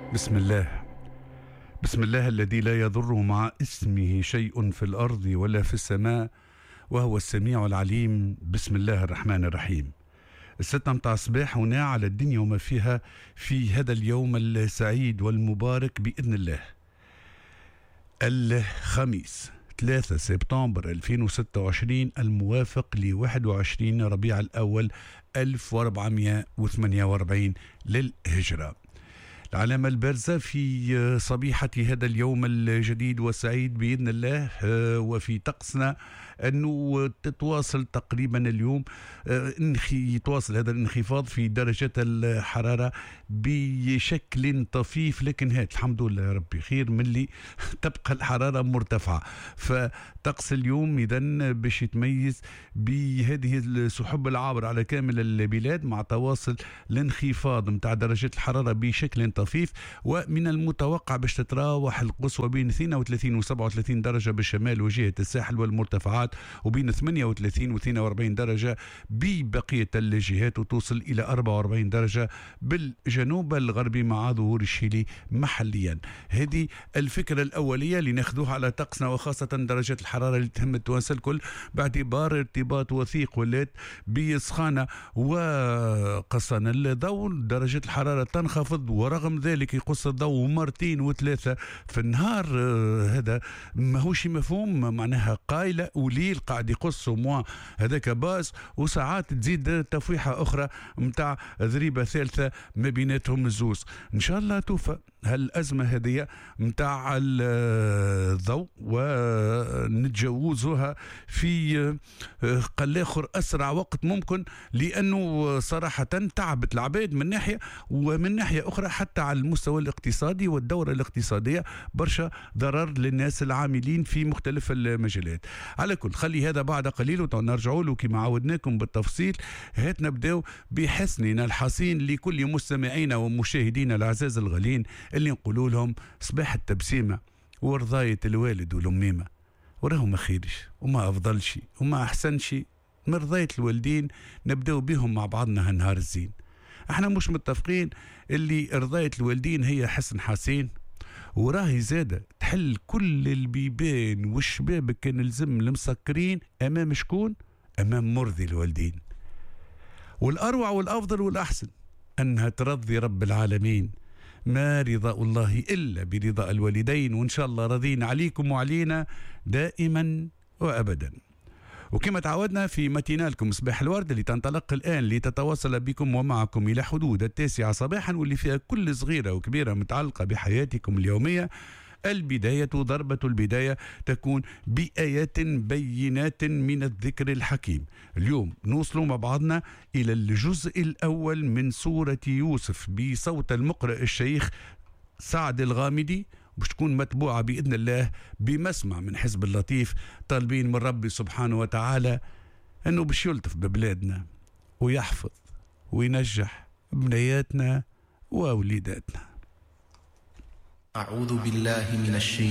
بسم الله. بسم الله الذي لا يضر مع اسمه شيء في الأرض ولا في السماء وهو السميع العليم. بسم الله الرحمن الرحيم. الستة متاع الصباح هنا على الدنيا وما فيها في هذا اليوم السعيد والمبارك بإذن الله. الخميس 3 سبتمبر 2026 الموافق ل 21 ربيع الأول 1448 للهجرة. العلامة البارزة في صبيحة هذا اليوم الجديد والسعيد بإذن الله وفي طقسنا أنه تتواصل تقريبا اليوم يتواصل هذا الانخفاض في درجات الحرارة بشكل طفيف، لكن هات الحمد لله يا ربي خير من اللي تبقى الحرارة مرتفعة. فطقس اليوم إذن باش يتميز بهذه السحب العابرة على كامل البلاد مع تواصل الانخفاض متاع درجات الحرارة بشكل طفيف، ومن المتوقع باش تتراوح القصوى بين 32 و 37 درجة بالشمال وجهة الساحل والمرتفعات، وبين 38 و 42 درجة ببقية الجهات، وتوصل إلى 44 درجة بالجنوب الغربي مع ظهور الشيلي محليا. هذه الفكرة الأولية اللي ناخذوها على طقسنا، وخاصة درجات الحرارة اللي تهم التوانسة الكل باعتبار ارتباط وثيق ولات بسخانة وقصان الضوء. درجة الحرارة تنخفض ورغم ذلك يقص الضوء مرتين وثلاثة في النهار. هذا ماهوش مفهوم، معناها قايلة وليل قاعد يقص موا هذاك باس، وساعات تزيد تفويحة أخرى متاع ذريبة ثالثة ما بيناتهم الزوز. إن شاء الله توفى هالأزمة هذه متاع الضوء ونتجاوزها في قل آخر أسرع وقت ممكن، لأنه صراحة تعبت العباد من ناحية، ومن ناحية أخرى حتى على المستوى الاقتصادي والدورة الاقتصادية برشا ضرر للناس العاملين في مختلف المجالات. على كل خلي هذا بعد قليل ونرجعوا له كما عودناكم بالتفصيل. هات نبداو بحسننا الحسين لكل مستمعينا ومشاهدينا الأعزاز الغالين اللي نقولوا لهم صباح التبسيمة ورضاية الوالد والأميمة، وراه ما خيرش وما أفضلش وما أحسنش من رضاية الوالدين. نبداو بهم مع بعضنا هالنهار الزين. احنا مش متفقين اللي رضاية الوالدين هي حسن حسين، وراهي زادة تحل كل البيبان والشباب كان لزم المسكرين امام شكون؟ امام مرضي الوالدين. والاروع والافضل والاحسن انها ترضي رب العالمين. ما رضاء الله الا برضاء الوالدين، وان شاء الله راضين عليكم وعلينا دائما وابدا. وكما تعودنا في ماتينالكم صباح الورد اللي تنطلق الآن لتتواصل بكم ومعكم إلى حدود 9 صباحا، واللي فيها كل صغيرة وكبيرة متعلقة بحياتكم اليومية. البداية ضربة البداية تكون بآيات بينات من الذكر الحكيم. اليوم نوصل مع بعضنا إلى الجزء الأول من سورة يوسف بصوت المقرئ الشيخ سعد الغامدي، باش تكون متبوعة بإذن الله بمسمع من حزب اللطيف، طالبين من ربي سبحانه وتعالى أنه باش يلطف ببلادنا ويحفظ وينجح بنياتنا وأوليداتنا. أعوذ بالله من الشيطان